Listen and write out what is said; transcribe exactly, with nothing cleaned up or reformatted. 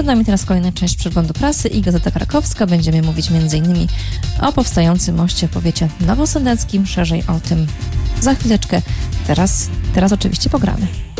Przed nami teraz kolejna część przeglądu prasy i Gazeta Krakowska. Będziemy mówić między innymi o powstającym moście w powiecie nowosądeckim. Szerzej o tym za chwileczkę. Teraz, teraz oczywiście pogramy.